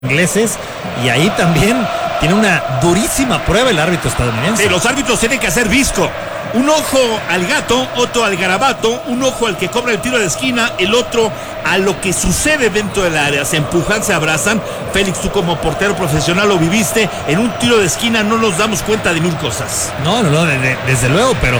ingleses, y ahí también tiene una durísima prueba el árbitro estadounidense. Sí, los árbitros tienen que hacer visco. Un ojo al gato, otro al garabato, un ojo al que cobra el tiro de esquina, el otro a lo que sucede dentro del área. Se empujan, se abrazan. Félix, tú como portero profesional lo viviste. En un tiro de esquina no nos damos cuenta de mil cosas. No, desde luego, pero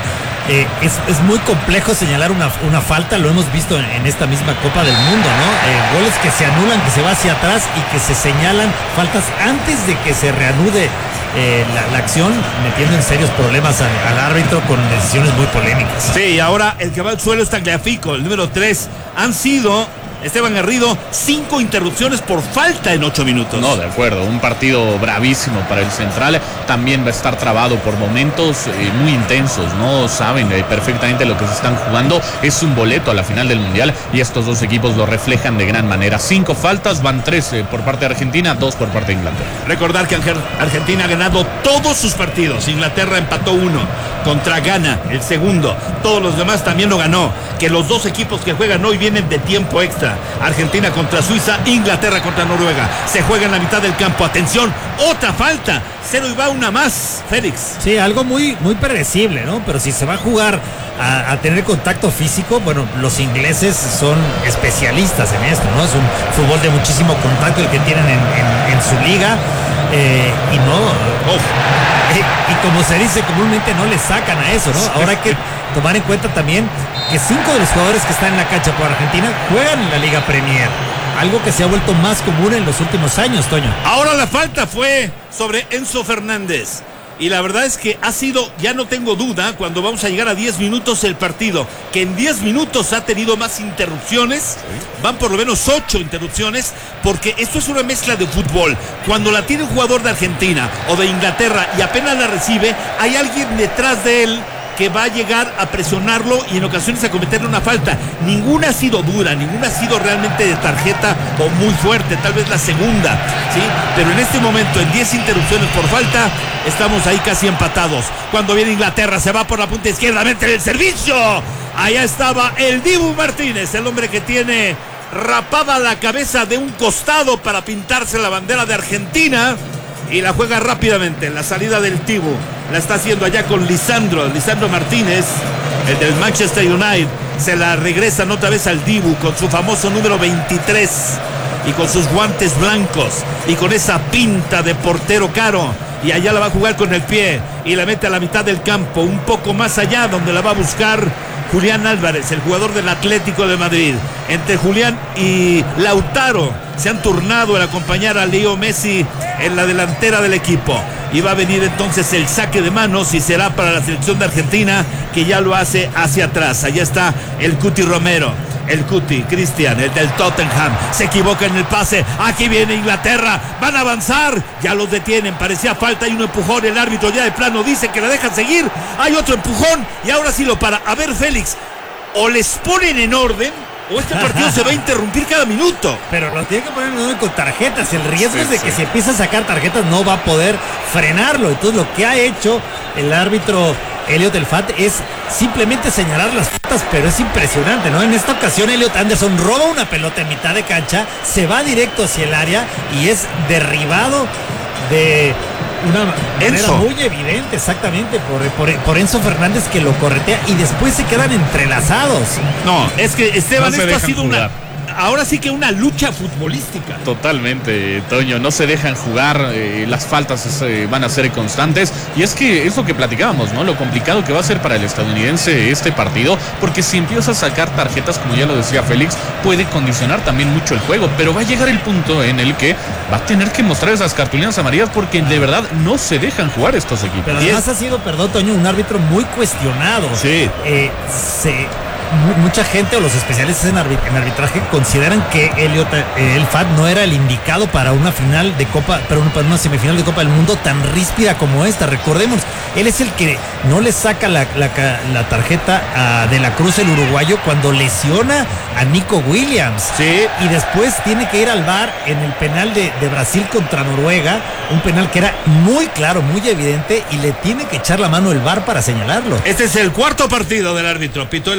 es muy complejo señalar una falta. Lo hemos visto en esta misma Copa del Mundo, ¿no? Goles que se anulan, que se va hacia atrás y que se señalan faltas antes de que se reanude la acción, metiendo en serios problemas al árbitro con decisiones muy polémicas. Sí, y ahora el que va al suelo es Tagliafico, el número 3. Han sido, Esteban Garrido, 5 interrupciones por falta en 8 minutos. No, de acuerdo, un partido bravísimo para el central. También va a estar trabado por momentos muy intensos, ¿no? Saben perfectamente lo que se están jugando. Es un boleto a la final del Mundial y estos dos equipos lo reflejan de gran manera. 5 faltas, van 3 por parte de Argentina, 2 por parte de Inglaterra. Recordar que Argentina ha ganado todos sus partidos. Inglaterra empató 1 contra Ghana, el segundo. Todos los demás también lo ganó. Que los dos equipos que juegan hoy vienen de tiempo extra. Argentina contra Suiza, Inglaterra contra Noruega. Se juega en la mitad del campo. Atención, otra falta. 0 y va una más, Félix. Sí, algo muy predecible, ¿no? Pero si se va a jugar a tener contacto físico, bueno, los ingleses son especialistas en esto, ¿no? Es un fútbol de muchísimo contacto el que tienen en su liga. Y no, y como se dice comúnmente, no le sacan a eso, ¿no? Ahora hay que tomar en cuenta también que 5 de los jugadores que están en la cancha por Argentina juegan en la Liga Premier, algo que se ha vuelto más común en los últimos años, Toño. Ahora la falta fue sobre Enzo Fernández. Y la verdad es que ha sido, ya no tengo duda, cuando vamos a llegar a 10 minutos el partido, que en 10 minutos ha tenido más interrupciones, van por lo menos 8 interrupciones, porque esto es una mezcla de fútbol. Cuando la tiene un jugador de Argentina o de Inglaterra y apenas la recibe, hay alguien detrás de él que va a llegar a presionarlo y en ocasiones a cometerle una falta. Ninguna ha sido dura, ninguna ha sido realmente de tarjeta o muy fuerte, tal vez la segunda, ¿sí? Pero en este momento, en 10 interrupciones por falta, estamos ahí casi empatados. Cuando viene Inglaterra, se va por la punta izquierda, mete el servicio. Allá estaba el Dibu Martínez, el hombre que tiene rapada la cabeza de un costado para pintarse la bandera de Argentina. Y la juega rápidamente, la salida del Dibu. La está haciendo allá con Lisandro Martínez, el del Manchester United. Se la regresan otra vez al Dibu con su famoso número 23 y con sus guantes blancos y con esa pinta de portero caro. Y allá la va a jugar con el pie y la mete a la mitad del campo, un poco más allá, donde la va a buscar Julián Álvarez, el jugador del Atlético de Madrid. Entre Julián y Lautaro se han turnado el acompañar a Leo Messi en la delantera del equipo. Y va a venir entonces el saque de manos y será para la selección de Argentina, que ya lo hace hacia atrás. Allá está el Cuti Romero. El Cuti, Cristian, el del Tottenham, se equivoca en el pase. Aquí viene Inglaterra, van a avanzar, ya los detienen, parecía falta, hay un empujón, el árbitro ya de plano dice que la dejan seguir, hay otro empujón y ahora sí lo para. A ver, Félix, o les ponen en orden o este partido se va a interrumpir cada minuto. Pero lo tiene que poner en orden con tarjetas. El riesgo es de que si empieza a sacar tarjetas no va a poder frenarlo. Entonces lo que ha hecho el árbitro Elliot El-Fat es simplemente señalar las faltas, pero es impresionante, ¿no? En esta ocasión Elliot Anderson roba una pelota en mitad de cancha, se va directo hacia el área y es derribado de una manera muy evidente, exactamente, por Enzo Fernández, que lo corretea y después se quedan entrelazados. No, es que Esteban, esto ha sido ahora sí que una lucha futbolística. Totalmente, Toño, no se dejan jugar, las faltas van a ser constantes, y es que es lo que platicábamos, ¿no? Lo complicado que va a ser para el estadounidense este partido, porque si empieza a sacar tarjetas, como ya lo decía Félix, puede condicionar también mucho el juego, pero va a llegar el punto en el que va a tener que mostrar esas cartulinas amarillas, porque de verdad no se dejan jugar estos equipos. Pero además ha sido, perdón, Toño, un árbitro muy cuestionado. Sí. Mucha gente o los especialistas en arbitraje consideran que Elliot El-Fat no era el indicado para una final de Copa, para una semifinal de Copa del Mundo tan ríspida como esta. Recordemos, él es el que no le saca la tarjeta a De la Cruz, el uruguayo, cuando lesiona a Nico Williams. Sí. Y después tiene que ir al VAR en el penal de Brasil contra Noruega, un penal que era muy claro, muy evidente, y le tiene que echar la mano el VAR para señalarlo. Este es el cuarto partido del árbitro. Pitó el Holanda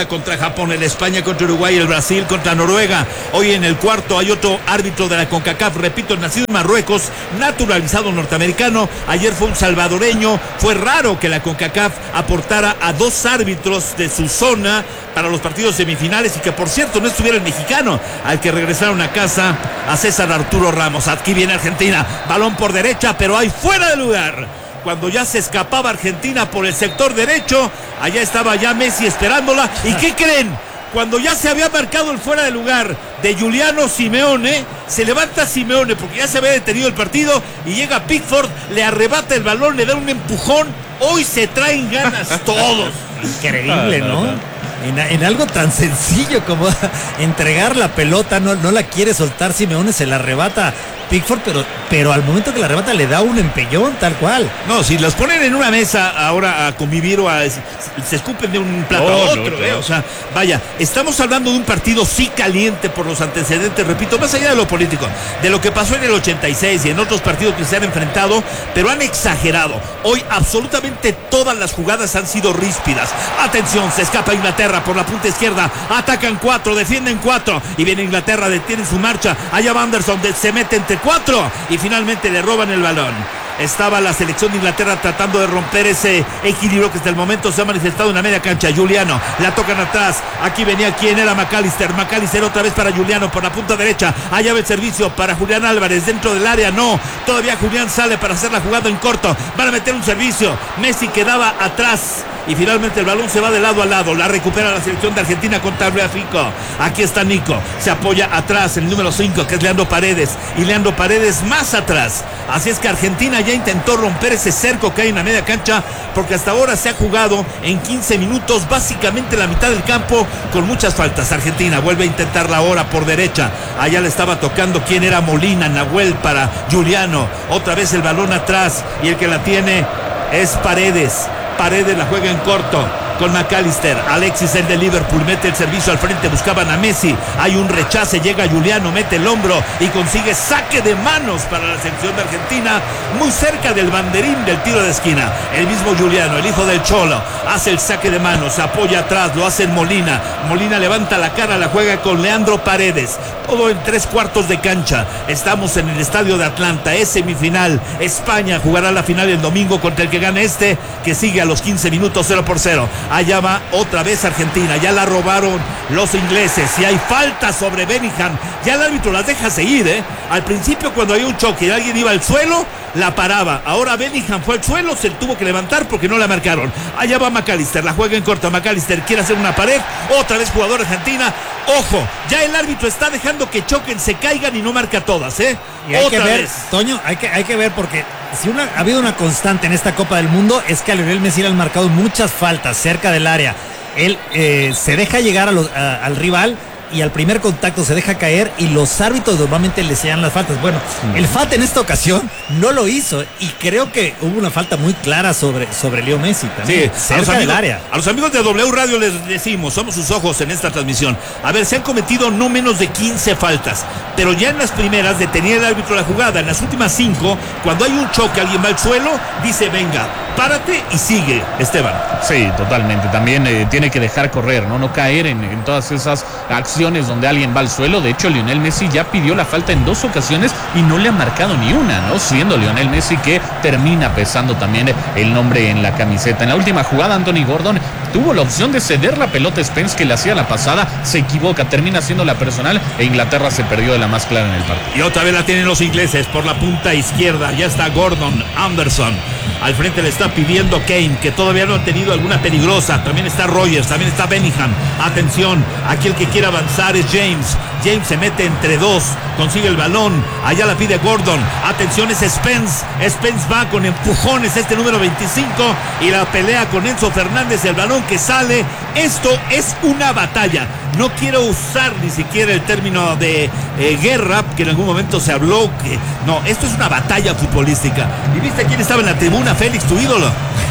Australia contra Japón, el España contra Uruguay, el Brasil contra Noruega. Hoy en el cuarto hay otro árbitro de la CONCACAF, repito, nacido en Marruecos, naturalizado norteamericano. Ayer fue un salvadoreño. Fue raro que la CONCACAF aportara a 2 árbitros de su zona para los partidos semifinales y que por cierto no estuviera el mexicano al que regresaron a casa, a César Arturo Ramos. Aquí viene Argentina, balón por derecha, pero hay fuera de lugar. Cuando ya se escapaba Argentina por el sector derecho, allá estaba ya Messi esperándola. ¿Y qué creen? Cuando ya se había marcado el fuera de lugar de Giuliano Simeone, se levanta Simeone porque ya se había detenido el partido y llega Pickford, le arrebata el balón, le da un empujón. Hoy se traen ganas todos. Increíble, ¿no? En algo tan sencillo como entregar la pelota, no la quiere soltar Simeone, se la arrebata Pickford, pero al momento que la arrebata le da un empellón, tal cual. No, si los ponen en una mesa ahora a convivir o se escupen de un plato a otro, O sea, vaya, estamos hablando de un partido sí caliente por los antecedentes, repito, más allá de lo político, de lo que pasó en el 86 y en otros partidos que se han enfrentado, pero han exagerado. Hoy absolutamente todas las jugadas han sido ríspidas. Atención, se escapa Inglaterra por la punta izquierda, atacan 4, defienden 4 y viene Inglaterra, detiene su marcha. Allá va Anderson, se mete entre 4 y finalmente le roban el balón. Estaba la selección de Inglaterra tratando de romper ese equilibrio que hasta el momento se ha manifestado en la media cancha. Giuliano, la tocan atrás. Aquí venía quien era McAllister otra vez para Giuliano por la punta derecha. Allá va el servicio para Julián Álvarez dentro del área. No, todavía Julián sale para hacer la jugada en corto. Van a meter un servicio. Messi quedaba atrás y finalmente el balón se va de lado a lado. La recupera la selección de Argentina con Tagliafico. Aquí está Nico, se apoya atrás el número 5 que es Leandro Paredes y Leandro Paredes más atrás. Así es que Argentina ya intentó romper ese cerco que hay en la media cancha, porque hasta ahora se ha jugado en 15 minutos básicamente la mitad del campo con muchas faltas. Argentina vuelve a intentarla ahora por derecha. Allá le estaba tocando quien era Molina, Nahuel para Giuliano. Otra vez el balón atrás y el que la tiene es Paredes. Paredes la juega en corto con McAllister. Alexis, el de Liverpool, mete el servicio al frente, buscaban a Messi. Hay un rechace, llega Giuliano, mete el hombro y consigue saque de manos para la selección de Argentina, muy cerca del banderín del tiro de esquina. El mismo Giuliano, el hijo del Cholo, hace el saque de manos, se apoya atrás, lo hace en Molina. Molina levanta la cara, la juega con Leandro Paredes. Todo en 3/4 de cancha. Estamos en el estadio de Atlanta, es semifinal. España jugará la final el domingo contra el que gane que sigue a los 15 minutos 0-0. Allá va otra vez Argentina, ya la robaron los ingleses y hay falta sobre Bellingham. Ya el árbitro las deja seguir, Al principio cuando había un choque y alguien iba al suelo, la paraba. Ahora Bellingham fue al suelo, se tuvo que levantar porque no la marcaron. Allá va McAllister, la juega en corto. McAllister quiere hacer una pared, otra vez jugador Argentina. Ojo, ya el árbitro está dejando que choquen, se caigan y no marca todas, Y hay que ver, Toño, hay que ver porque si ha habido una constante en esta Copa del Mundo es que a Lionel Messi le han marcado muchas faltas cerca del área. Él se deja llegar al rival y al primer contacto se deja caer y los árbitros normalmente le sean las faltas. Bueno, el FAT en esta ocasión no lo hizo y creo que hubo una falta muy clara sobre Leo Messi también, cerca del área. A los amigos de W Radio les decimos, somos sus ojos en esta transmisión. A ver, se han cometido no menos de 15 faltas, pero ya en las primeras detenía el árbitro la jugada. En las últimas 5, cuando hay un choque, alguien va al suelo, dice venga, párate y sigue, Esteban. Sí, totalmente. También tiene que dejar correr, no caer en todas esas acciones donde alguien va al suelo. De hecho, Lionel Messi ya pidió la falta en 2 ocasiones y no le ha marcado ni una, ¿no? Siendo Lionel Messi que termina pesando también el nombre en la camiseta. En la última jugada, Anthony Gordon tuvo la opción de ceder la pelota a Spence, que le hacía la pasada, se equivoca, termina siendo la personal e Inglaterra se perdió de la más clara en el partido. Y otra vez la tienen los ingleses por la punta izquierda. Ya está Gordon, Anderson. Al frente le está pidiendo Kane, que todavía no ha tenido alguna peligrosa. También está Rogers, también está Bellingham. Atención, aquí el que quiere avanzar es James. James se mete entre 2, consigue el balón. Allá la pide Gordon. Atención, es Spence. Spence va con empujones, número 25. Y la pelea con Enzo Fernández, el balón que sale. Esto es una batalla. No quiero usar ni siquiera el término de guerra, que en algún momento se habló. No, esto es una batalla futbolística. ¿Y viste quién estaba en la tribuna? Félix, tu ídolo.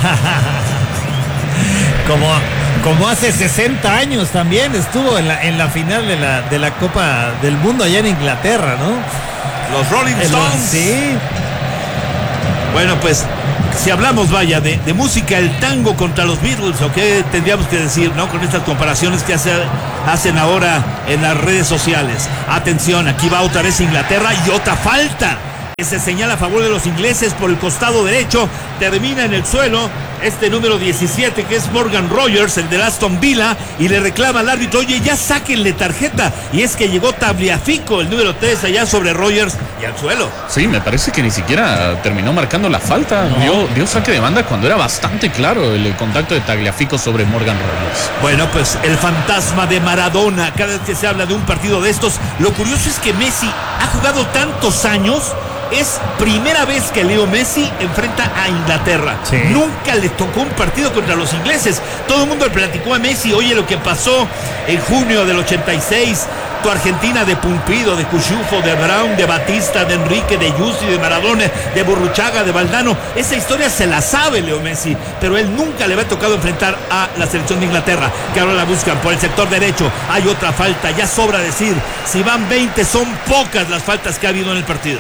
Como hace 60 años también estuvo en la final de la Copa del Mundo allá en Inglaterra, ¿no? Los Rolling Stones. Sí. Bueno, pues si hablamos, vaya, de música, el tango contra los Beatles, ¿o qué tendríamos que decir, no? Con estas comparaciones que hacen ahora en las redes sociales. Atención, aquí va otra vez Inglaterra y otra falta que se señala a favor de los ingleses por el costado derecho, termina en el suelo este número 17 que es Morgan Rogers, el de Aston Villa, y le reclama al árbitro, oye, ya sáquenle tarjeta, y es que llegó Tagliafico, el número 3, allá sobre Rogers y al suelo. Sí, me parece que ni siquiera terminó marcando la falta, dio saque de banda cuando era bastante claro el contacto de Tagliafico sobre Morgan Rogers. Bueno, pues el fantasma de Maradona, cada vez que se habla de un partido de estos, lo curioso es que Messi ha jugado tantos años. Es primera vez que Leo Messi enfrenta a Inglaterra. Sí. Nunca le tocó un partido contra los ingleses. Todo el mundo le platicó a Messi, oye, lo que pasó en junio del 86, tu Argentina de Pumpido, de Cuchufo, de Brown, de Batista, de Enrique, de Yusi, de Maradona, de Burruchaga, de Valdano. Esa historia se la sabe Leo Messi, pero él nunca le había tocado enfrentar a la selección de Inglaterra, que ahora la buscan por el sector derecho. Hay otra falta, ya sobra decir, si van 20 son pocas las faltas que ha habido en el partido.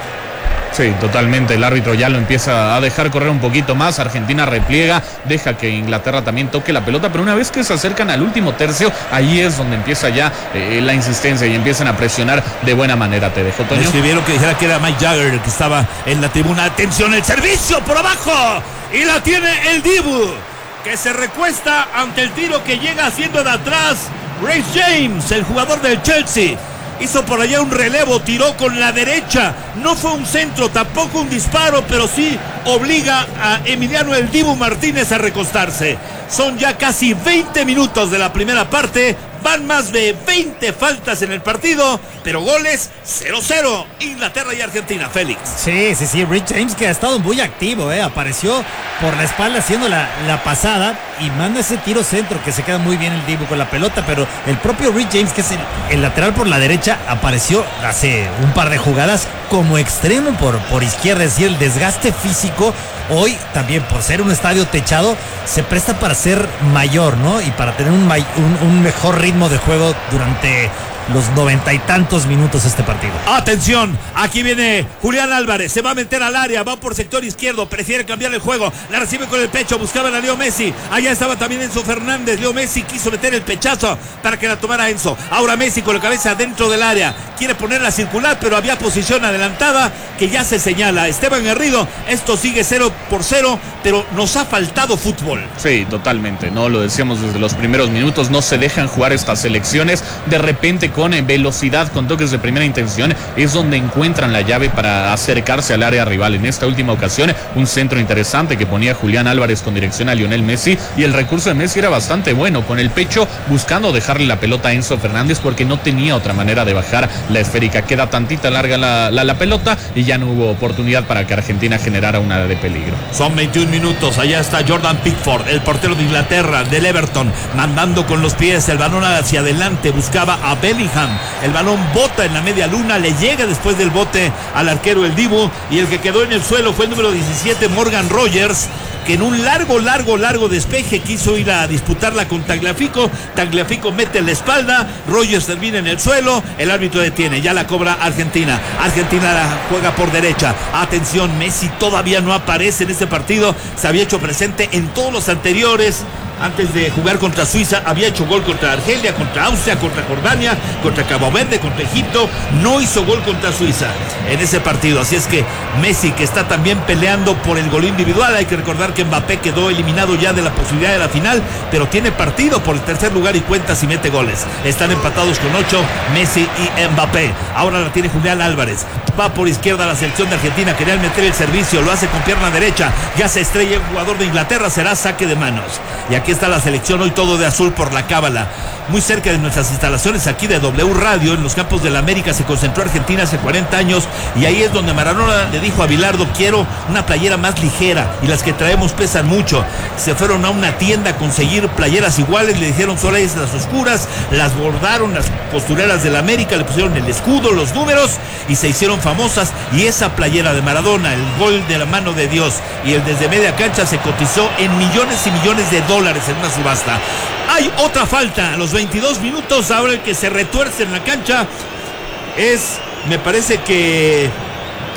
Sí, totalmente, el árbitro ya lo empieza a dejar correr un poquito más, Argentina repliega, deja que Inglaterra también toque la pelota, pero una vez que se acercan al último tercio, ahí es donde empieza ya la insistencia y empiezan a presionar de buena manera. Te dejo, Toño. Me escribieron que dijera que era Mike Jagger el que estaba en la tribuna. Atención, el servicio por abajo, y la tiene el Dibu, que se recuesta ante el tiro que llega haciendo de atrás Reece James, el jugador del Chelsea. Hizo por allá un relevo, tiró con la derecha, no fue un centro, tampoco un disparo, pero sí obliga a Emiliano el Dibu Martínez a recostarse. Son ya casi 20 minutos de la primera parte, van más de 20 faltas en el partido, pero goles 0-0, Inglaterra y Argentina. Félix. Sí, Rich James, que ha estado muy activo, apareció por la espalda haciendo la pasada y manda ese tiro centro que se queda muy bien el Dibu con la pelota, pero el propio Rich James, que es el lateral por la derecha, apareció hace un par de jugadas como extremo por izquierda, es decir, el desgaste físico hoy también por ser un estadio techado se presta para ser mayor, ¿no? Y para tener un mejor ritmo de juego durante los 90 y tantos minutos este partido. Atención, aquí viene Julián Álvarez, se va a meter al área, va por sector izquierdo, prefiere cambiar el juego, la recibe con el pecho, buscaban a Leo Messi, allá estaba también Enzo Fernández. Leo Messi quiso meter el pechazo para que la tomara Enzo, ahora Messi con la cabeza dentro del área, quiere ponerla circular, pero había posición adelantada que ya se señala. Esteban Garrido, esto sigue 0-0, pero nos ha faltado fútbol. Sí, totalmente, no lo decíamos desde los primeros minutos, no se dejan jugar estas selecciones, de repente con velocidad, con toques de primera intención, es donde encuentran la llave para acercarse al área rival. En esta última ocasión, un centro interesante que ponía Julián Álvarez con dirección a Lionel Messi, y el recurso de Messi era bastante bueno, con el pecho buscando dejarle la pelota a Enzo Fernández porque no tenía otra manera de bajar la esférica. Queda tantita larga la pelota y ya no hubo oportunidad para que Argentina generara una de peligro. Son 21 minutos, allá está Jordan Pickford, el portero de Inglaterra, del Everton, mandando con los pies el balón hacia adelante, buscaba a Bellingham. El balón bota en la media luna, le llega después del bote al arquero el Dibu, y el que quedó en el suelo fue el número 17, Morgan Rogers, que en un largo despeje quiso ir a disputarla con Tagliafico. Tagliafico mete en la espalda, Rogers termina en el suelo, el árbitro detiene, ya la cobra Argentina. Argentina la juega por derecha. Atención, Messi todavía no aparece en este partido, se había hecho presente en todos los anteriores. Antes de jugar contra Suiza, había hecho gol contra Argelia, contra Austria, contra Jordania, contra Cabo Verde, contra Egipto. No hizo gol contra Suiza en ese partido. Así es que Messi, que está también peleando por el gol individual. Hay que recordar que Mbappé quedó eliminado ya de la posibilidad de la final, pero tiene partido por el tercer lugar y cuenta si mete goles. Están empatados con 8, Messi y Mbappé. Ahora la tiene Julián Álvarez. Va por izquierda la selección de Argentina. Quería meter el servicio, lo hace con pierna derecha. Ya se estrella el jugador de Inglaterra, será saque de manos. Y aquí está la selección, hoy todo de azul por la cábala. Muy cerca de nuestras instalaciones aquí de W Radio, en los campos de la América, se concentró Argentina hace 40 años, y ahí es donde Maradona le dijo a Bilardo, quiero una playera más ligera, y las que traemos pesan mucho. Se fueron a una tienda a conseguir playeras iguales, le dijeron solo es las oscuras, las bordaron las costureras de la América, le pusieron el escudo, los números, y se hicieron famosas, y esa playera de Maradona, el gol de la mano de Dios, y el desde media cancha se cotizó en millones y millones de dólares en una subasta. Hay otra falta a los 22 minutos, ahora el que se retuerce en la cancha es, me parece que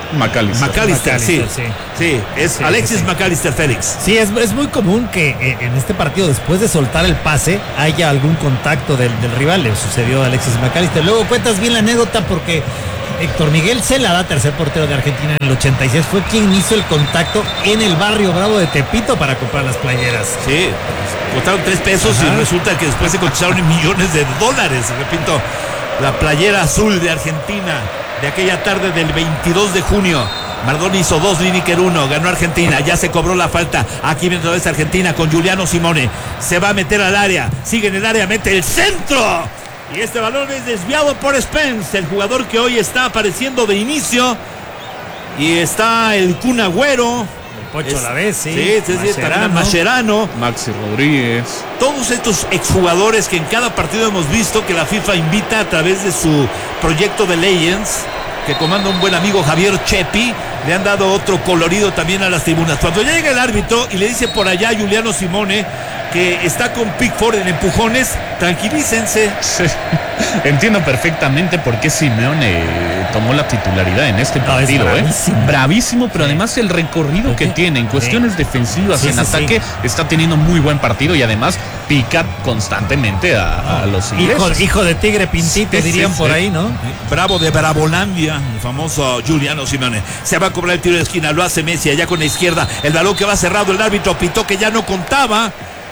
McAllister, sí. Sí, es Sí, Alexis sí. McAllister Félix. Sí, es muy común que en este partido, después de soltar el pase, haya algún contacto del rival. Le sucedió a Alexis McAllister. Luego cuentas bien la anécdota porque Héctor Miguel Celada, tercer portero de Argentina en el 86, fue quien hizo el contacto en el barrio Bravo de Tepito para comprar las playeras. Sí, costaron 3 pesos. Ajá. Y resulta que después se cotizaron en millones de dólares. Repito, la playera azul de Argentina de aquella tarde del 22 de junio. Maradona hizo 2, Lineker 1, ganó Argentina, ya se cobró la falta. Aquí viene otra vez Argentina con Giuliano Simone. Se va a meter al área, sigue en el área, mete el centro. Y este balón es desviado por Spence, el jugador que hoy está apareciendo de inicio. Y está el Kun Agüero. Pocho a la vez, sí. También Mascherano. Maxi Rodríguez. Todos estos exjugadores que en cada partido hemos visto que la FIFA invita a través de su proyecto de Legends, que comanda un buen amigo Javier Chepi, le han dado otro colorido también a las tribunas. Cuando llega el árbitro y le dice por allá a Giuliano Simone que está con Pickford en empujones, tranquilícense. Sí. Entiendo perfectamente por qué Simeone tomó la titularidad en este partido. Bravísimo. Bravísimo, pero además el recorrido que tiene en cuestiones defensivas, en ataque, está teniendo muy buen partido y además pica constantemente a los ingleses. Hijo de tigre pintito, dirían por ahí, ¿no? Bravo de Bravolandia, el famoso Giuliano Simone. Se va a cobrar el tiro de esquina, lo hace Messi allá con la izquierda. El balón que va cerrado, el árbitro pitó que ya no contaba.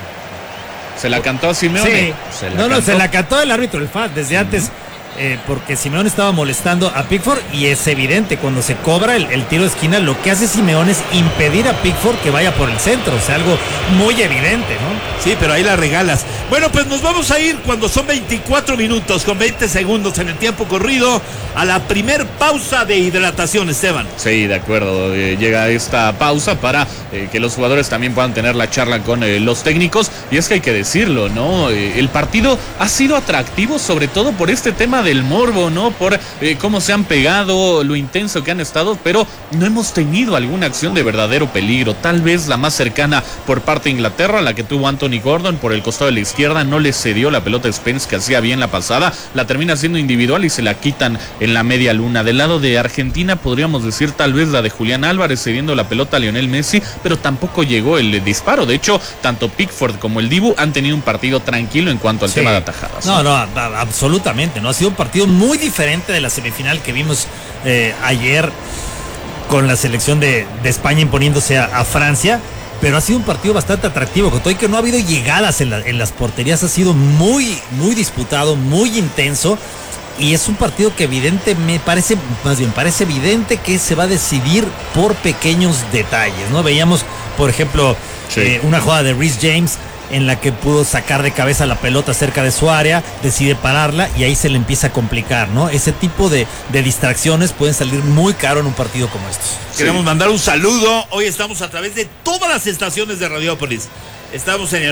Se la cantó a Simeone. Sí. Se la cantó el árbitro, el FAT, desde antes, porque Simeone estaba molestando a Pickford y es evidente, cuando se cobra el tiro de esquina, lo que hace Simeone es impedir a Pickford que vaya por el centro, o sea, algo muy evidente, ¿no? Sí, pero ahí la regalas. Bueno, pues nos vamos a ir cuando son 24 minutos con 20 segundos en el tiempo corrido a la primer pausa de hidratación, Esteban. Sí, de acuerdo. Llega esta pausa para que los jugadores también puedan tener la charla con los técnicos. Y es que hay que decirlo, ¿no? El partido ha sido atractivo, sobre todo por este tema del morbo, ¿no? Por cómo se han pegado, lo intenso que han estado, pero no hemos tenido alguna acción de verdadero peligro. Tal vez la más cercana por parte de Inglaterra, la que tuvo Anthony Gordon por el costado de la izquierda, no le cedió la pelota a Spence, que hacía bien la pasada, la termina siendo individual y se la quitan en la media luna. Del lado de Argentina podríamos decir tal vez la de Julián Álvarez cediendo la pelota a Lionel Messi, pero tampoco llegó el disparo. De hecho, tanto Pickford como el Dibu han tenido un partido tranquilo en cuanto al tema de atajadas. No, absolutamente, no ha sido un partido muy diferente de la semifinal que vimos ayer con la selección de España imponiéndose a Francia. Pero ha sido un partido bastante atractivo, con todo y que no ha habido llegadas en las porterías. Ha sido muy disputado, muy intenso. Y es un partido que parece evidente que se va a decidir por pequeños detalles, ¿no? Veíamos, por ejemplo, una jugada de Reece James en la que pudo sacar de cabeza la pelota cerca de su área, decide pararla y ahí se le empieza a complicar, ¿no? Ese tipo de distracciones pueden salir muy caro en un partido como estos. Queremos mandar un saludo. Hoy estamos a través de todas las estaciones de Radiópolis. Estamos en el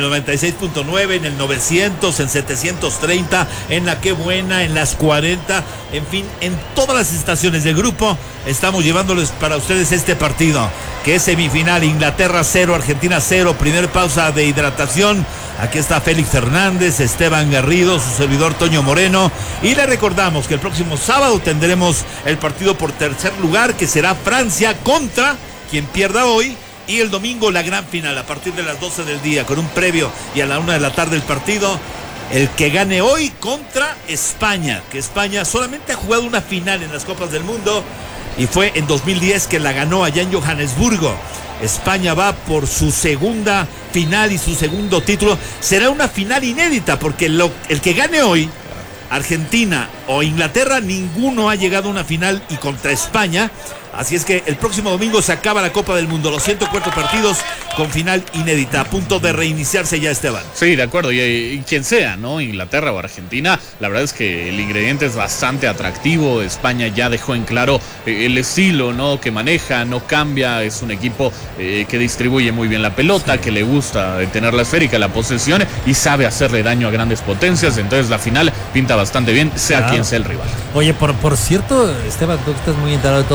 96.9, en el 900, en 730, en la Qué Buena, en las 40, en fin, en todas las estaciones del grupo estamos llevándoles para ustedes este partido, que es semifinal, Inglaterra 0, Argentina 0, primer pausa de hidratación. Aquí está Félix Fernández, Esteban Garrido, su servidor Toño Moreno, y le recordamos que el próximo sábado tendremos el partido por tercer lugar, que será Francia contra quien pierda hoy. Y el domingo la gran final a partir de las 12 del día con un previo y a la 1 de la tarde el partido. El que gane hoy contra España, que España solamente ha jugado una final en las Copas del Mundo y fue en 2010 que la ganó allá en Johannesburgo. España va por su segunda final y su segundo título. Será una final inédita porque el que gane hoy, Argentina o Inglaterra, ninguno ha llegado a una final y contra España. Así es que el próximo domingo se acaba la Copa del Mundo, los 104 partidos con final inédita, a punto de reiniciarse ya, Esteban. Sí, de acuerdo, y quien sea, ¿no? Inglaterra o Argentina, la verdad es que el ingrediente es bastante atractivo. España ya dejó en claro el estilo, ¿no? Que maneja, no cambia, es un equipo que distribuye muy bien la pelota, que le gusta tener la esférica, la posesión y sabe hacerle daño a grandes potencias. Entonces la final pinta bastante bien, sea quien sea el rival. Oye, por cierto, Esteban, tú estás muy enterado de todo y bien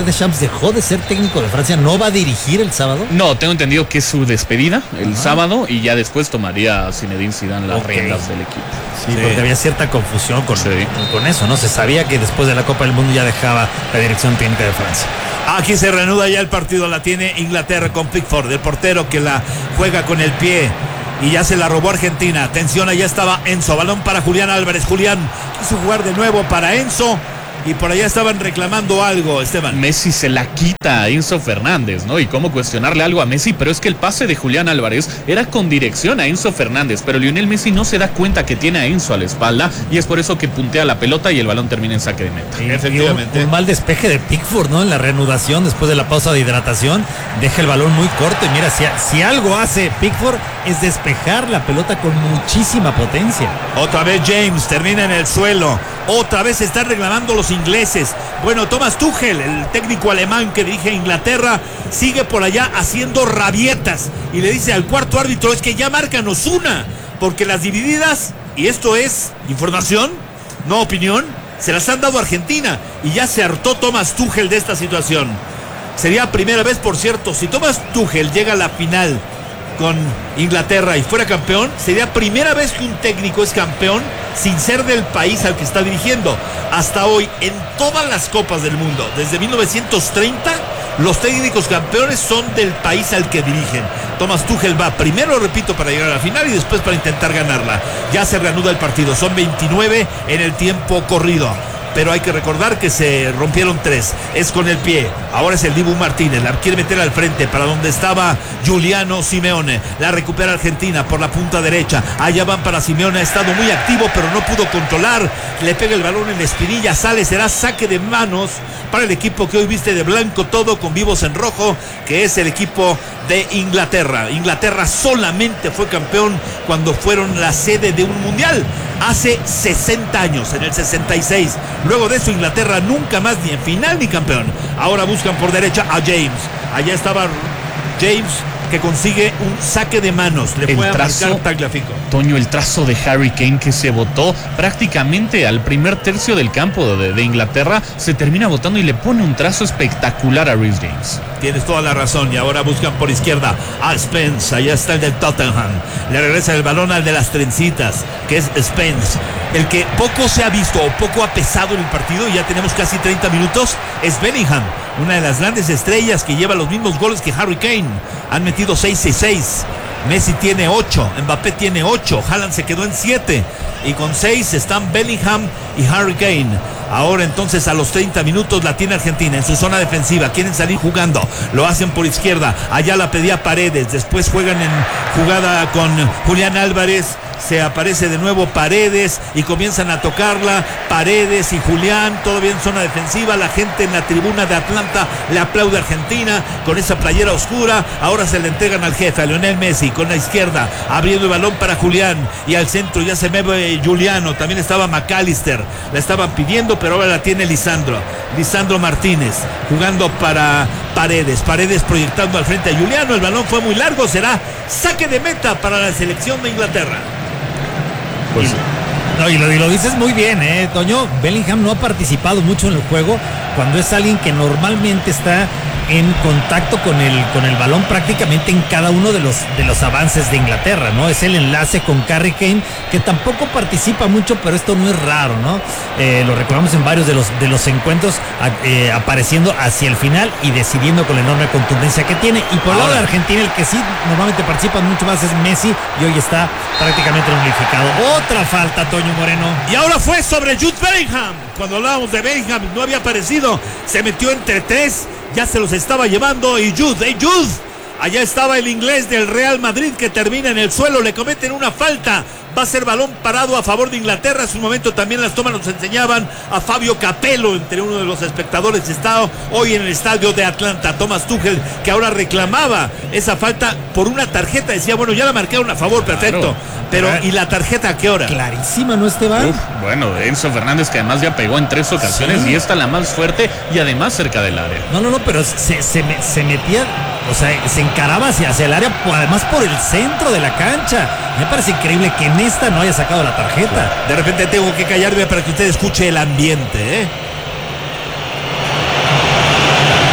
Deschamps dejó de ser técnico de Francia, ¿no va a dirigir el sábado? No, tengo entendido que es su despedida el sábado y ya después tomaría Zinedine Zidane las riendas del equipo. Sí, porque había cierta confusión con eso, ¿no? Se sabía que después de la Copa del Mundo ya dejaba la dirección técnica de Francia. Aquí se reanuda ya el partido, la tiene Inglaterra con Pickford, el portero que la juega con el pie. Y ya se la robó Argentina. Atención, allá estaba Enzo. Balón para Julián Álvarez. Julián quiso jugar de nuevo para Enzo. Y por allá estaban reclamando algo, Esteban. Messi se la quita a Enzo Fernández, ¿no? Y cómo cuestionarle algo a Messi, pero es que el pase de Julián Álvarez era con dirección a Enzo Fernández, pero Lionel Messi no se da cuenta que tiene a Enzo a la espalda y es por eso que puntea la pelota y el balón termina en saque de meta. Efectivamente. Un mal despeje de Pickford, ¿no? En la reanudación, después de la pausa de hidratación, deja el balón muy corto y mira, si algo hace Pickford es despejar la pelota con muchísima potencia. Otra vez James termina en el suelo. Otra vez están reclamando los ingleses. Bueno, Thomas Tuchel, el técnico alemán que dirige a Inglaterra, sigue por allá haciendo rabietas y le dice al cuarto árbitro, es que ya márcanos una, porque las divididas, y esto es información, no opinión, se las han dado a Argentina y ya se hartó Thomas Tuchel de esta situación. Sería primera vez, por cierto, si Thomas Tuchel llega a la final con Inglaterra y fuera campeón, sería primera vez que un técnico es campeón sin ser del país al que está dirigiendo. Hasta hoy, en todas las copas del mundo, desde 1930, los técnicos campeones son del país al que dirigen. Thomas Tuchel va primero, repito, para llegar a la final y después para intentar ganarla. Ya se reanuda el partido, son 29 en el tiempo corrido. Pero hay que recordar que se rompieron 3. Es con el pie. Ahora es el Dibu Martínez. La quiere meter al frente para donde estaba Giuliano Simeone. La recupera Argentina por la punta derecha. Allá van para Simeone. Ha estado muy activo, pero no pudo controlar. Le pega el balón en la espinilla. Sale. Será saque de manos para el equipo que hoy viste de blanco todo con vivos en rojo, que es el equipo de Inglaterra. Inglaterra solamente fue campeón cuando fueron la sede de un mundial. Hace 60 años, en el 66. Luego de eso, Inglaterra nunca más ni en final ni campeón. Ahora buscan por derecha a James. Allá estaba James, que consigue un saque de manos. Le fue a marcar Tagliafico. Toño, el trazo de Harry Kane que se botó prácticamente al primer tercio del campo de Inglaterra, se termina botando y le pone un trazo espectacular a Reece James. Tienes toda la razón. Y ahora buscan por izquierda a Spence. Allá está el del Tottenham. Le regresa el balón al de las trencitas, que es Spence. El que poco se ha visto o poco ha pesado en el partido, y ya tenemos casi 30 minutos, es Bellingham, una de las grandes estrellas que lleva los mismos goles que Harry Kane. Han metido 6 y 6. Messi tiene 8, Mbappé tiene 8, Haaland se quedó en 7 y con 6 están Bellingham y Harry Kane. Ahora entonces a los 30 minutos la tiene Argentina en su zona defensiva, quieren salir jugando, lo hacen por izquierda, allá la pedía Paredes, después juegan en jugada con Julián Álvarez, se aparece de nuevo Paredes y comienzan a tocarla, Paredes y Julián, todavía en zona defensiva, la gente en la tribuna de Atlanta le aplaude a Argentina con esa playera oscura. Ahora se le entregan al jefe, a Lionel Messi, con la izquierda, abriendo el balón para Julián, y al centro ya se mueve Giuliano, también estaba McAllister, la estaban pidiendo, pero ahora la tiene Lisandro Martínez, jugando para Paredes proyectando al frente a Giuliano, el balón fue muy largo, será saque de meta para la selección de Inglaterra. Pues no, y lo dices muy bien, Toño. Bellingham no ha participado mucho en el juego cuando es alguien que normalmente está en contacto con el balón prácticamente en cada uno de los avances de Inglaterra, ¿no? Es el enlace con Harry Kane, que tampoco participa mucho, pero esto no es raro, ¿no? Lo recordamos en varios de los encuentros, apareciendo hacia el final y decidiendo con la enorme contundencia que tiene. Y por el lado de Argentina, el que sí normalmente participa mucho más es Messi, y hoy está prácticamente nulificado. Otra falta, Toño Moreno. Y ahora fue sobre Jude Bellingham. Cuando hablábamos de Bellingham, no había aparecido, se metió entre 3, ya se los estaba llevando, y Jude, allá estaba el inglés del Real Madrid, que termina en el suelo, le cometen una falta, va a ser balón parado a favor de Inglaterra. Hace un momento también las tomas nos enseñaban a Fabio Capello entre uno de los espectadores, está hoy en el estadio de Atlanta, Thomas Tuchel, que ahora reclamaba esa falta por una tarjeta, decía, bueno, ya la marcaron a favor, perfecto, claro, pero ¿y la tarjeta a qué hora? Clarísima, ¿no, Esteban? Bueno, Enzo Fernández, que además ya pegó en 3 ocasiones, sí, y esta la más fuerte y además cerca del área. No, pero se metía, o sea, se encaraba hacia el área, además por el centro de la cancha. Me parece increíble que en esta no haya sacado la tarjeta. De repente tengo que callarme para que usted escuche el ambiente,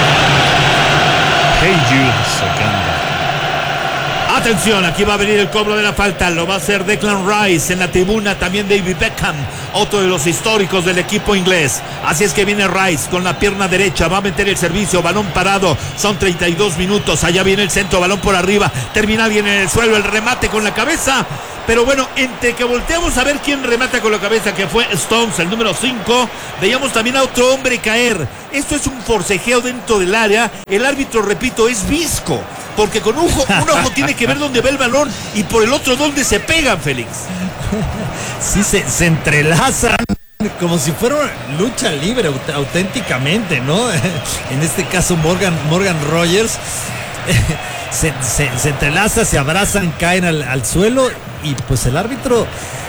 Hey Jude sacando. Atención, aquí va a venir el cobro de la falta, lo va a hacer Declan Rice, en la tribuna también David Beckham, otro de los históricos del equipo inglés. Así es que viene Rice con la pierna derecha, va a meter el servicio, balón parado, son 32 minutos, allá viene el centro, balón por arriba, termina alguien en el suelo, el remate con la cabeza. Pero bueno, entre que volteamos a ver quién remata con la cabeza, que fue Stones, el número 5, veíamos también a otro hombre caer. Esto es un forcejeo dentro del área. El árbitro, repito, es visco, porque con un ojo tiene que ver dónde va el balón y por el otro dónde se pegan, Félix. Sí, se entrelazan como si fuera una lucha libre auténticamente, ¿no? En este caso Morgan Rogers se entrelaza, se abrazan, caen al suelo y pues el árbitro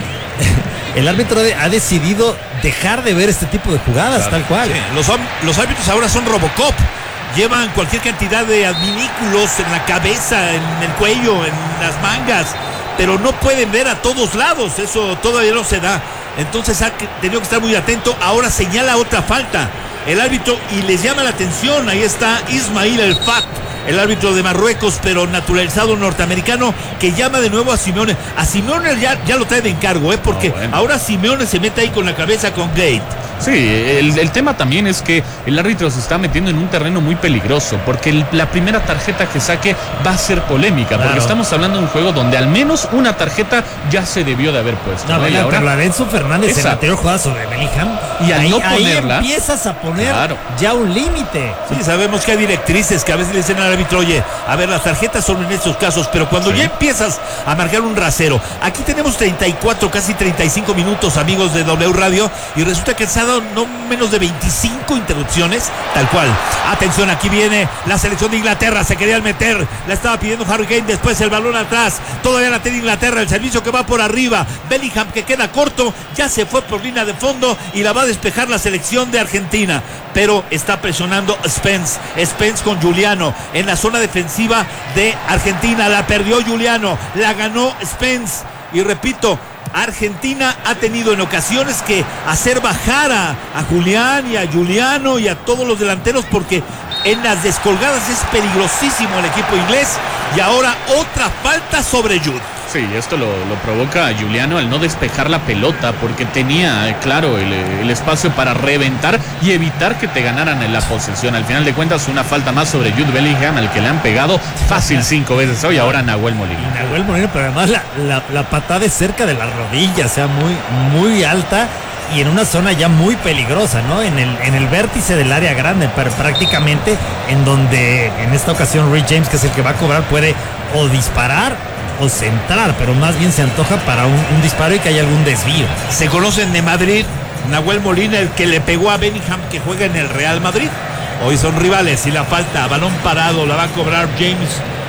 ha decidido dejar de ver este tipo de jugadas, claro, tal cual. Sí, los árbitros ahora son Robocop. Llevan cualquier cantidad de adminículos en la cabeza, en el cuello, en las mangas, pero no pueden ver a todos lados. Eso todavía no se da. Entonces ha tenido que estar muy atento. Ahora señala otra falta el árbitro y les llama la atención. Ahí está Ismail El Fat, el árbitro de Marruecos, pero naturalizado norteamericano, que llama de nuevo a Simeone. A Simeone ya lo trae de encargo, porque ahora Simeone se mete ahí con la cabeza con Gate. Sí, el tema también es que el árbitro se está metiendo en un terreno muy peligroso, porque la primera tarjeta que saque va a ser polémica, claro, porque estamos hablando de un juego donde al menos una tarjeta ya se debió de haber puesto. No, ¿no? Pero la de Enzo Fernández en la anterior jugada sobre Bellingham, y al no ponerla, ahí empiezas a poner ya un límite. Sí, sabemos que hay directrices que a veces le dicen al árbitro, oye, a ver, las tarjetas son en estos casos, pero cuando ya empiezas a marcar un rasero. Aquí tenemos 34, casi 35 minutos, amigos de W Radio, y resulta que se ha dado no menos de 25 interrupciones, tal cual. Atención, aquí viene la selección de Inglaterra, se querían meter, la estaba pidiendo Harry Kane, después el balón atrás, todavía la tiene Inglaterra, el servicio que va por arriba, Bellingham que queda corto, ya se fue por línea de fondo y la va a despejar la selección de Argentina, pero está presionando Spence con Giuliano en la zona defensiva de Argentina, la perdió Giuliano, la ganó Spence, y repito, Argentina ha tenido en ocasiones que hacer bajar a Julián y a Giuliano y a todos los delanteros, porque en las descolgadas es peligrosísimo el equipo inglés. Y ahora otra falta sobre Jude. Sí, esto lo provoca a Giuliano al no despejar la pelota, porque tenía, claro, el espacio para reventar y evitar que te ganaran en la posesión. Al final de cuentas, una falta más sobre Jude Bellingham, al que le han pegado fácil 5 veces hoy, ahora Nahuel Molina. Y Nahuel Molina, pero además la patada es cerca de la rodilla, o sea, muy alta y en una zona ya muy peligrosa, ¿no? En el vértice del área grande, prácticamente, en donde en esta ocasión Reece James, que es el que va a cobrar, puede o disparar o centrar, pero más bien se antoja para un disparo y que haya algún desvío. Se conocen de Madrid, Nahuel Molina, el que le pegó a Bellingham, que juega en el Real Madrid. Hoy son rivales y la falta, balón parado, la va a cobrar James.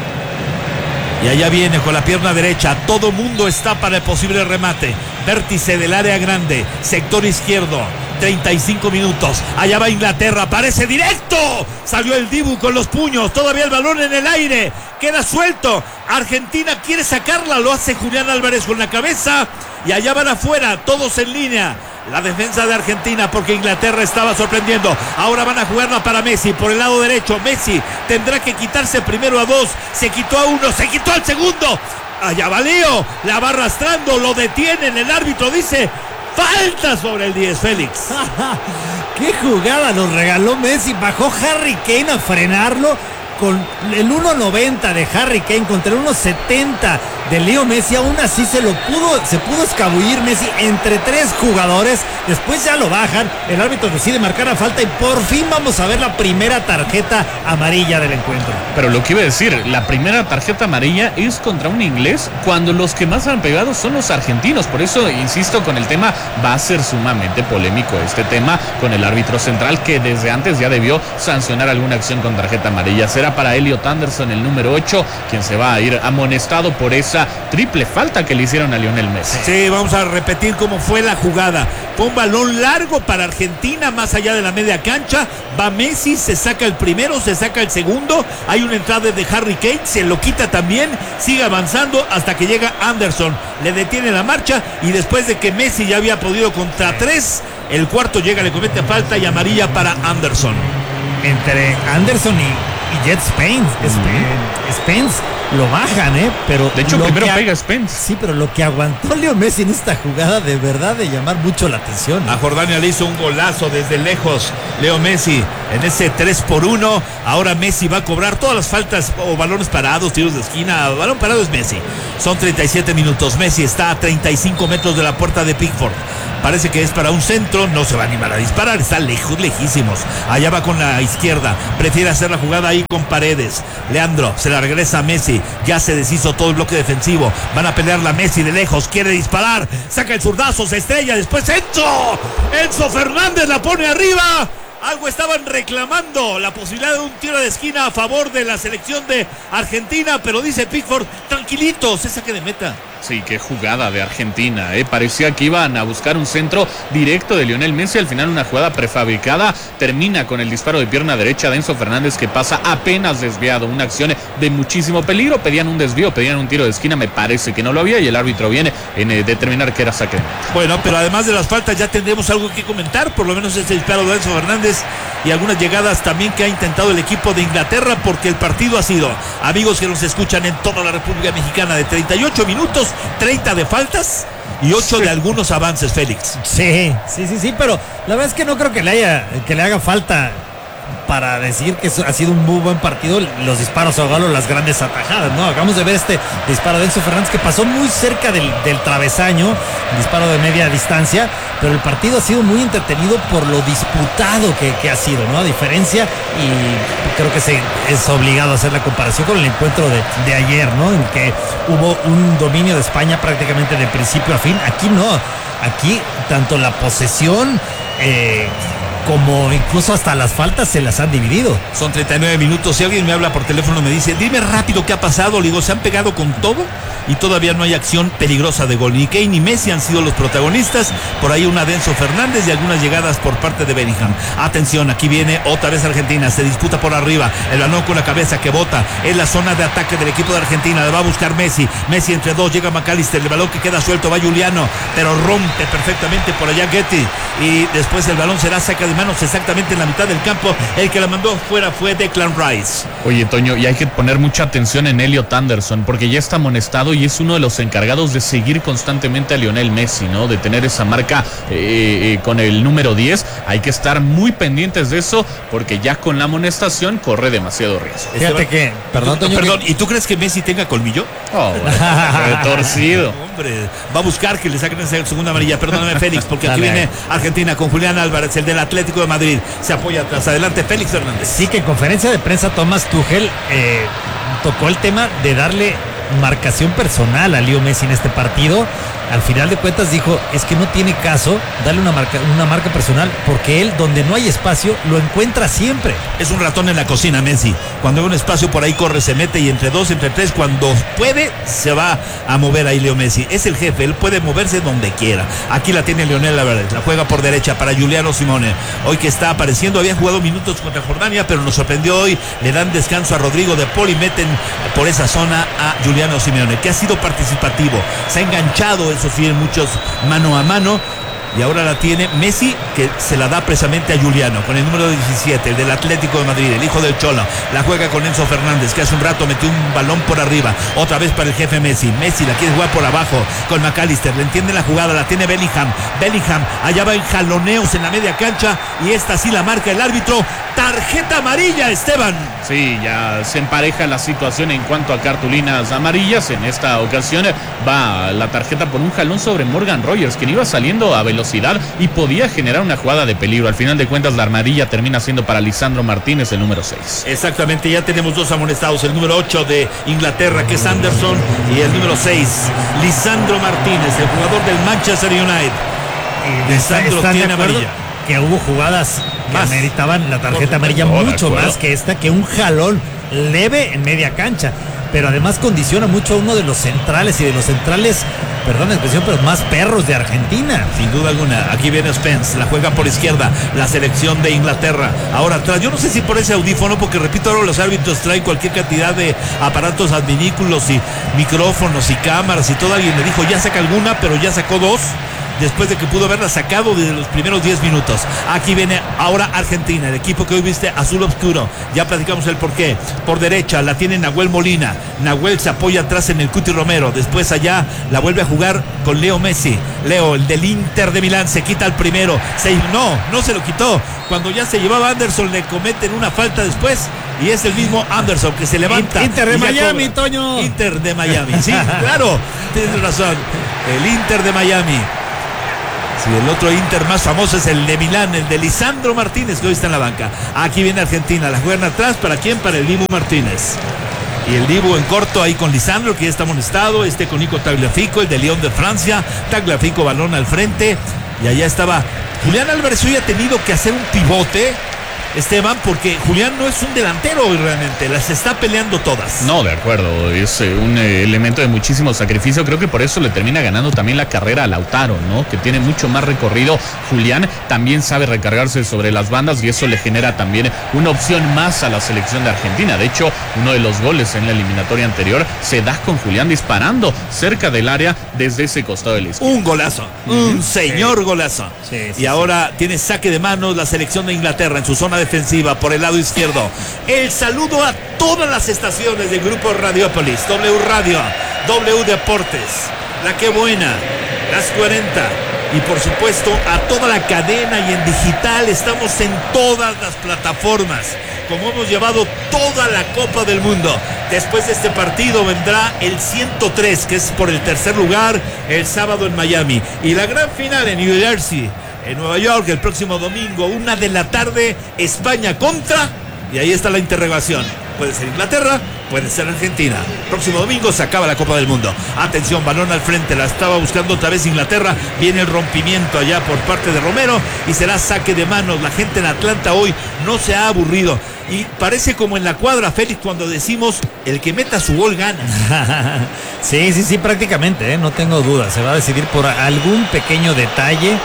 Y allá viene con la pierna derecha, todo mundo está para el posible remate. Vértice del área grande, sector izquierdo, 35 minutos, allá va Inglaterra, aparece directo, salió el Dibu con los puños, todavía el balón en el aire, queda suelto, Argentina quiere sacarla, lo hace Julián Álvarez con la cabeza, y allá van afuera, todos en línea. La defensa de Argentina, porque Inglaterra estaba sorprendiendo. Ahora van a jugarla para Messi por el lado derecho. Messi tendrá que quitarse primero a 2. Se quitó a 1, se quitó al segundo. Allá va Leo, la va arrastrando, lo detienen. El árbitro dice falta sobre el 10, Félix. ¡Qué jugada nos regaló Messi! Bajó Harry Kane a frenarlo con el 1.90 de Harry Kane contra el 1.70 de Leo Messi. Aún así se pudo escabullir Messi entre 3 jugadores. Después ya lo bajan, el árbitro decide marcar la falta y por fin vamos a ver la primera tarjeta amarilla del encuentro. Pero lo que iba a decir, la primera tarjeta amarilla es contra un inglés, cuando los que más han pegado son los argentinos. Por eso insisto con el tema, va a ser sumamente polémico este tema con el árbitro central, que desde antes ya debió sancionar alguna acción con tarjeta amarilla. Será para Elliot Anderson, el número 8, quien se va a ir amonestado por esa triple falta que le hicieron a Lionel Messi. Sí, vamos a repetir cómo fue la jugada. Fue un balón largo para Argentina, más allá de la media cancha. Va Messi, se saca el primero, se saca el segundo. Hay una entrada de Harry Kane, se lo quita también. Sigue avanzando hasta que llega Anderson. Le detiene la marcha y después de que Messi ya había podido contra 3, el cuarto llega, le comete falta y amarilla para Anderson. Entre Anderson y Jet Spence. Spence lo bajan, pero de hecho primero pega Spence. Sí, pero lo que aguantó Leo Messi en esta jugada, de verdad de llamar mucho la atención. A Jordania le hizo un golazo desde lejos Leo Messi en ese 3-1. Ahora Messi va a cobrar todas las faltas o balones parados, tiros de esquina. Balón parado es Messi. Son 37 minutos. Messi está a 35 metros de la puerta de Pickford. Parece que es para un centro, no se va a animar a disparar, está lejos, lejísimos. Allá va con la izquierda, prefiere hacer la jugada ahí con Paredes. Leandro se la regresa a Messi, ya se deshizo todo el bloque defensivo. Van a pelear la Messi de lejos, quiere disparar, saca el zurdazo, se estrella, después Enzo Fernández la pone arriba. Algo estaban reclamando, la posibilidad de un tiro de esquina a favor de la selección de Argentina, pero dice Pickford, tranquilitos, es saque de meta. Sí, qué jugada de Argentina, parecía que iban a buscar un centro directo de Lionel Messi, al final una jugada prefabricada, termina con el disparo de pierna derecha de Enzo Fernández que pasa apenas desviado, una acción de muchísimo peligro, pedían un desvío, pedían un tiro de esquina, me parece que no lo había y el árbitro viene en determinar que era saque. Bueno, pero además de las faltas ya tendremos algo que comentar, por lo menos ese disparo de Enzo Fernández y algunas llegadas también que ha intentado el equipo de Inglaterra, porque el partido ha sido, amigos que nos escuchan en toda la República Mexicana, de 38 minutos, 30 de faltas y 8 de algunos avances, Félix. Sí, pero la verdad es que no creo que le haga falta para decir que ha sido un muy buen partido los disparos a galo, las grandes atajadas, ¿no? Acabamos de ver este disparo de Enzo Fernández que pasó muy cerca del travesaño, disparo de media distancia, pero el partido ha sido muy entretenido por lo disputado que ha sido, ¿no? A diferencia, y creo que es obligado a hacer la comparación con el encuentro de ayer, ¿no? En que hubo un dominio de España prácticamente de principio a fin. Aquí no, aquí tanto la posesión como incluso hasta las faltas se las han dividido. Son 39 minutos. Si alguien me habla por teléfono me dice, dime rápido qué ha pasado, le digo, se han pegado con todo y todavía no hay acción peligrosa de gol. Ni Kane ni Messi han sido los protagonistas. Por ahí una de Enzo Fernández y algunas llegadas por parte de Bellingham. Atención, aquí viene otra vez Argentina, se disputa por arriba, el balón con la cabeza que bota en la zona de ataque del equipo de Argentina, le va a buscar Messi entre dos, llega McAllister, el balón que queda suelto, va Juliano, pero rompe perfectamente por allá Getty, y después el balón será saca de manos exactamente en la mitad del campo. El que la mandó fuera fue Declan Rice. Oye, Toño, y hay que poner mucha atención en Elliot Anderson, porque ya está amonestado y es uno de los encargados de seguir constantemente a Lionel Messi, ¿no? De tener esa marca con el número 10. Hay que estar muy pendientes de eso, porque ya con la amonestación corre demasiado riesgo. Fíjate que, perdón, Toño, ¿y tú crees que Messi tenga colmillo? Oh, bueno, torcido. Hombre, va a buscar que le saquen esa segunda amarilla. Perdóname, Félix, porque aquí viene Argentina con Julián Álvarez, el del Atlético de Madrid. Se apoya atrás. Adelante, Félix Fernández. Sí, que en conferencia de prensa Thomas Tuchel tocó el tema de darle marcación personal a Leo Messi en este partido. Al final de cuentas dijo, es que no tiene caso darle una marca personal, porque él, donde no hay espacio, lo encuentra siempre. Es un ratón en la cocina, Messi. Cuando hay un espacio por ahí corre, se mete, y entre dos, entre tres, cuando puede, se va a mover ahí Leo Messi. Es el jefe, él puede moverse donde quiera. Aquí la tiene Lionel Álvarez, la juega por derecha para Giuliano Simone. Hoy que está apareciendo, había jugado minutos contra Jordania, pero nos sorprendió hoy. Le dan descanso a Rodrigo de Paul y meten por esa zona a Giuliano Simeone, que ha sido participativo. Se ha enganchado, eso sí, en muchos mano a mano. Y ahora la tiene Messi, que se la da precisamente a Juliano, con el número 17, el del Atlético de Madrid, el hijo del Cholo. La juega con Enzo Fernández, que hace un rato metió un balón por arriba. Otra vez para el jefe Messi. Messi la quiere jugar por abajo con McAllister. Le entiende la jugada, la tiene Bellingham. Allá va en jaloneos en la media cancha. Y esta sí la marca el árbitro. Tarjeta amarilla, Esteban. Sí, ya se empareja la situación en cuanto a cartulinas amarillas. En esta ocasión va la tarjeta por un jalón sobre Morgan Rogers, quien iba saliendo a velocidad y podía generar una jugada de peligro. Al final de cuentas, la amarilla termina siendo para Lisandro Martínez, el número 6. Exactamente, ya tenemos dos amonestados, el número 8 de Inglaterra, que es Anderson, y el número 6, Lisandro Martínez, el jugador del Manchester United. Y Lisandro tiene amarilla. Que hubo jugadas que ameritaban la tarjeta amarilla mucho más que esta, que un jalón leve en media cancha. Pero además condiciona mucho a uno de los centrales, y de los centrales, perdón la expresión, pero más perros de Argentina. Sin duda alguna. Aquí viene Spence, la juega por izquierda, la selección de Inglaterra. Ahora atrás, yo no sé si por ese audífono, porque repito, ahora los árbitros traen cualquier cantidad de aparatos adminículos y micrófonos y cámaras y todo. Alguien me dijo, ya saca alguna, pero ya sacó dos. después de que pudo haberla sacado desde los primeros 10 minutos. Aquí viene ahora Argentina, el equipo que hoy viste azul oscuro. Ya platicamos el porqué. Por derecha la tiene Nahuel Molina. Nahuel se apoya atrás en el Cuti Romero. Después allá la vuelve a jugar con Leo Messi. Leo, el del Inter de Milán, se quita el primero. No se lo quitó. Cuando ya se llevaba Anderson, le cometen una falta después. Y es el mismo Anderson que se levanta. Inter de Miami, Toño. Inter de Miami, sí, claro, tienes razón. El Inter de Miami. Sí, el otro Inter más famoso es el de Milán, el de Lisandro Martínez, que hoy está en la banca. Aquí viene Argentina, la juegan atrás. ¿Para quién? Para el Dibu Martínez. Y el Dibu en corto ahí con Lisandro, que ya está amonestado. Con Nico Tagliafico, el de Lyon de Francia. Tagliafico, balón al frente. Y allá estaba Julián Álvarez. Hoy ha tenido que hacer un pivote, Esteban, porque Julián no es un delantero hoy realmente, las está peleando todas. No, de acuerdo, es un elemento de muchísimo sacrificio. Creo que por eso le termina ganando también la carrera a Lautaro, ¿no? Que tiene mucho más recorrido. Julián también sabe recargarse sobre las bandas y eso le genera también una opción más a la selección de Argentina. De hecho, uno de los goles en la eliminatoria anterior se da con Julián disparando cerca del área desde ese costado de la izquierda. Un golazo, un señor golazo. Y ahora tiene saque de manos la selección de Inglaterra en su zona defensiva por el lado izquierdo. El saludo a todas las estaciones del grupo Radiópolis, W Radio, W Deportes, La Que Buena, Las 40 y por supuesto a toda la cadena y en digital. Estamos en todas las plataformas, como hemos llevado toda la Copa del Mundo. Después de este partido vendrá el 103, que es por el tercer lugar, el sábado en Miami, y la gran final en New Jersey, en Nueva York, el próximo domingo, 1 de la tarde, España contra, y ahí está la interrogación. Puede ser Inglaterra, puede ser Argentina. Próximo domingo se acaba la Copa del Mundo. Atención, balón al frente, la estaba buscando otra vez Inglaterra. Viene el rompimiento allá por parte de Romero y será saque de manos. La gente en Atlanta hoy no se ha aburrido. Y parece como en la cuadra, Félix, cuando decimos el que meta su gol gana. Sí, prácticamente, no tengo duda. Se va a decidir por algún pequeño detalle,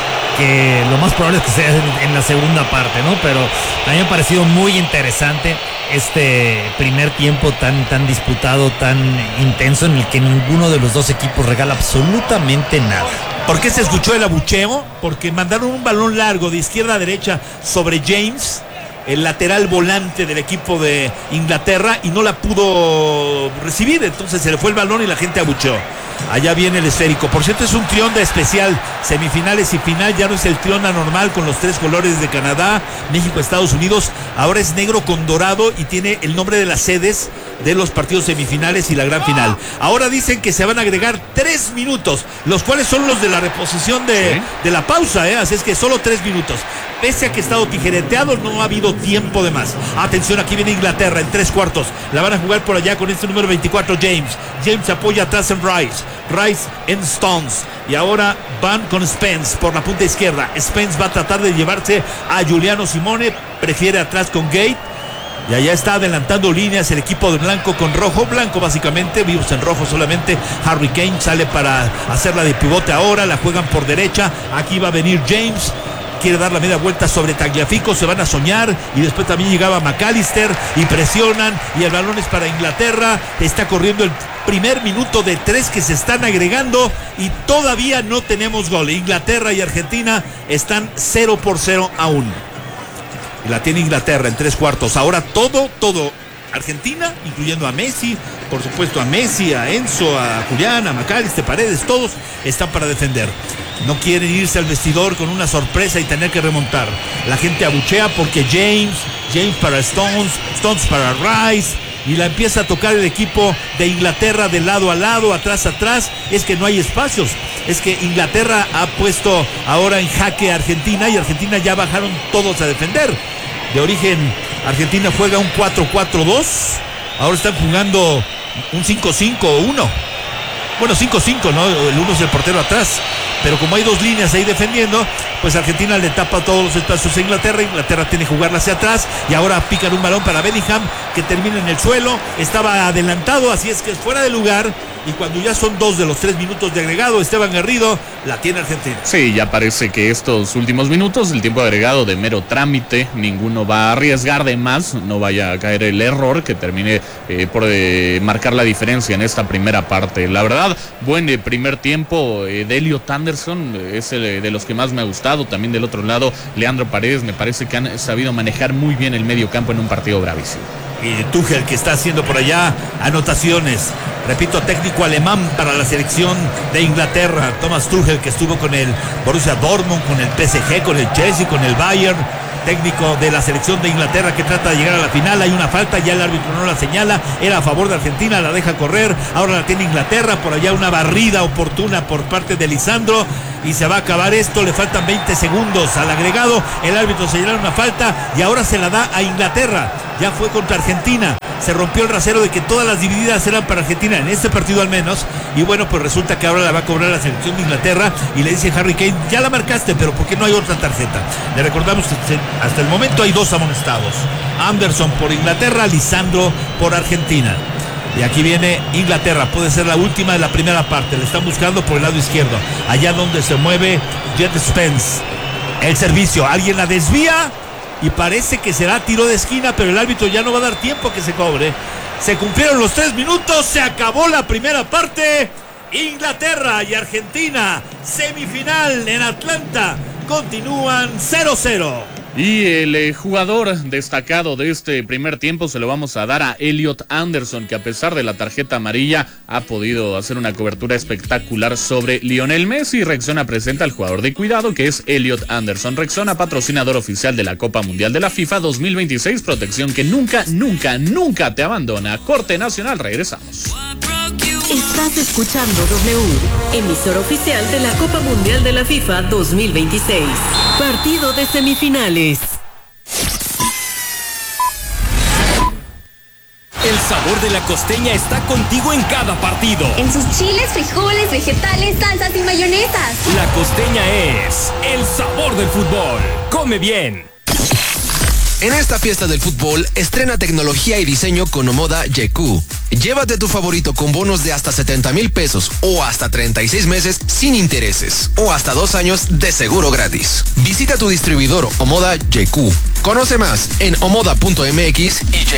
que lo más probable es que sea en la segunda parte, ¿no? Pero a mí me ha parecido muy interesante este primer tiempo tan disputado, tan intenso, en el que ninguno de los dos equipos regala absolutamente nada. ¿Por qué se escuchó el abucheo? Porque mandaron un balón largo de izquierda a derecha sobre James, el lateral volante del equipo de Inglaterra, y no la pudo recibir. Entonces se le fue el balón y la gente abucheó. Allá viene el esférico. Por cierto, es un trión de especial. Semifinales y final. Ya no es el trión anormal con los tres colores de Canadá, México, Estados Unidos. Ahora es negro con dorado y tiene el nombre de las sedes de los partidos semifinales y la gran final. Ahora dicen que se van a agregar 3 minutos, los cuales son los de la reposición de la pausa, así es que solo 3 minutos. Pese a que ha estado tijereteado, no ha habido tiempo de más. Atención, aquí viene Inglaterra en 3/4. La van a jugar por allá con este número 24, James. James se apoya atrás en Rice. Rice en Stones. Y ahora van con Spence por la punta izquierda. Spence va a tratar de llevarse a Giuliano Simone. Prefiere atrás con Gate. Y allá está adelantando líneas el equipo de blanco con rojo. Blanco básicamente, vimos en rojo solamente. Harry Kane sale para hacerla de pivote ahora. La juegan por derecha. Aquí va a venir James. Quiere dar la media vuelta sobre Tagliafico, se van a soñar, y después también llegaba McAllister y presionan, y el balón es para Inglaterra. Está corriendo el primer minuto de 3 que se están agregando y todavía no tenemos gol. Inglaterra y Argentina están 0-0 aún. Y la tiene Inglaterra en 3/4. Ahora todo Argentina, incluyendo a Messi, por supuesto a Messi, a Enzo, a Julián, a McAllister, Paredes, todos están para defender. No quieren irse al vestidor con una sorpresa y tener que remontar. La gente abuchea porque James para Stones para Rice, y la empieza a tocar el equipo de Inglaterra de lado a lado, atrás. Es que no hay espacios. Es que Inglaterra ha puesto ahora en jaque a Argentina, y Argentina ya bajaron todos a defender. De origen, Argentina juega un 4-4-2. Ahora están jugando un 5-5-1. Bueno, 5-5, ¿no? El 1 es el portero atrás. Pero como hay 2 líneas ahí defendiendo, pues Argentina le tapa todos los espacios a Inglaterra. Inglaterra tiene que jugarla hacia atrás. Y ahora pican un balón para Bellingham, que termina en el suelo. Estaba adelantado, así es que es fuera de lugar. y cuando ya son 2 de los 3 minutos de agregado, Esteban Garrido, la tiene Argentina. Sí, ya parece que estos últimos minutos, el tiempo agregado de mero trámite, ninguno va a arriesgar de más, no vaya a caer el error que termine por marcar la diferencia en esta primera parte. La verdad, buen primer tiempo de Elliot Anderson, es el de los que más me ha gustado. También del otro lado, Leandro Paredes, me parece que han sabido manejar muy bien el medio campo en un partido bravísimo. Y Tuchel, que está haciendo por allá anotaciones. Repito, técnico alemán para la selección de Inglaterra. Thomas Tuchel, que estuvo con el Borussia Dortmund, con el PSG, con el Chelsea, con el Bayern. Técnico de la selección de Inglaterra que trata de llegar a la final. Hay una falta, ya el árbitro no la señala, era a favor de Argentina, la deja correr, ahora la tiene Inglaterra. Por allá una barrida oportuna por parte de Lisandro y se va a acabar esto. Le faltan 20 segundos al agregado, el árbitro señala una falta y ahora se la da a Inglaterra. Ya fue contra Argentina, se rompió el rasero de que todas las divididas eran para Argentina, en este partido al menos, y bueno, pues resulta que ahora la va a cobrar la selección de Inglaterra y le dice Harry Kane, ya la marcaste, pero ¿por qué no hay otra tarjeta? Le recordamos que hasta el momento hay 2 amonestados, Anderson por Inglaterra, Lisandro por Argentina. Y aquí viene Inglaterra, puede ser la última de la primera parte, le están buscando por el lado izquierdo, allá donde se mueve Jet Spence. El servicio, alguien la desvía y parece que será tiro de esquina, pero el árbitro ya no va a dar tiempo a que se cobre. Se cumplieron los 3 minutos, se acabó la primera parte. Inglaterra y Argentina, semifinal en Atlanta, continúan 0-0. Y el jugador destacado de este primer tiempo se lo vamos a dar a Elliot Anderson, que a pesar de la tarjeta amarilla ha podido hacer una cobertura espectacular sobre Lionel Messi. Rexona presenta al jugador de cuidado, que es Elliot Anderson. Rexona, patrocinador oficial de la Copa Mundial de la FIFA 2026, protección que nunca, nunca, nunca te abandona. Corte nacional, regresamos. Estás escuchando W, emisor oficial de la Copa Mundial de la FIFA 2026. Partido de semifinales. El sabor de la costeña está contigo en cada partido. En sus chiles, frijoles, vegetales, salsas y mayonesas. La costeña es el sabor del fútbol. Come bien. En esta fiesta del fútbol, estrena tecnología y diseño con Omoda YQ. Llévate tu favorito con bonos de hasta 70,000 pesos o hasta 36 meses sin intereses o hasta 2 años de seguro gratis. Visita tu distribuidor Omoda YQ. Conoce más en omoda.mx y